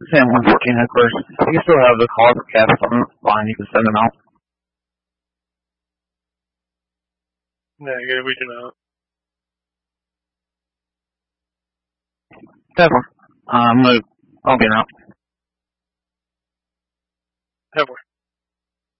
Sam 114 headquarters. You can still have the calls for Cap fine. You can send them out. Negative, we do not. Definitely. I'll be out. Definitely.